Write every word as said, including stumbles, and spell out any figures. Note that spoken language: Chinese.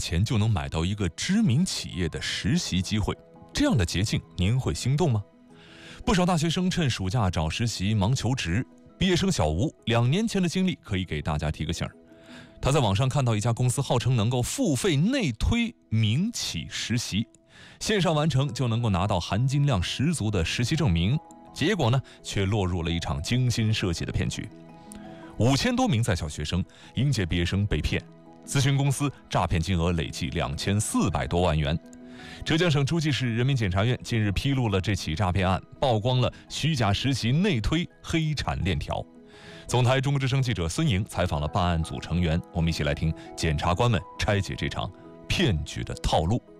钱就能买到一个知名企业的实习机会，这样的捷径您会心动吗？不少大学生趁暑假找实习忙求职，毕业生小吴两年前的经历可以给大家提个醒儿。他在网上看到一家公司号称能够付费内推民企实习，线上完成就能够拿到含金量十足的实习证明，结果呢，却落入了一场精心设计的骗局。五千多名在校学生、应届毕业生被骗，咨询公司诈骗金额累计两千四百多万元。浙江省诸暨市人民检察院近日披露了这起诈骗案，曝光了虚假实习内推黑产链条。总台中国之声记者孙莹采访了办案组成员，我们一起来听检察官们拆解这场骗局的套路。